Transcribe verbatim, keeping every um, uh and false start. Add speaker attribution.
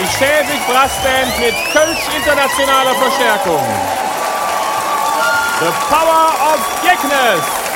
Speaker 1: Schäbig Brassband mit Kölsch internationaler Verstärkung. The Power of Geknes.